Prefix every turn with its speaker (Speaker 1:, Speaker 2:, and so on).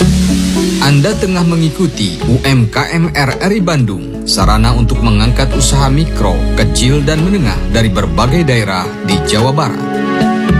Speaker 1: Anda tengah mengikuti UMKM RRI Bandung, sarana untuk mengangkat usaha mikro, kecil, dan menengah dari berbagai daerah di Jawa Barat.